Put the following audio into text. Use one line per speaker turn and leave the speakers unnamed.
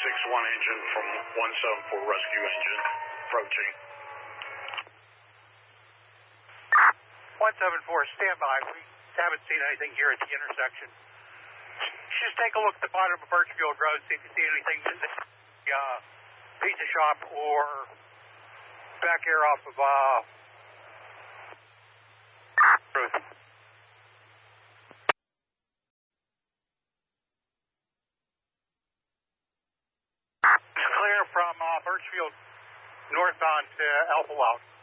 engine from 174 rescue engine approaching.
174, stand by. We haven't seen anything here at the intersection. Just take a look at the bottom of Birchfield Road, see if you see anything in the pizza shop or back here off of Ruth. It's clear from Birchfield northbound to Alpha Wild.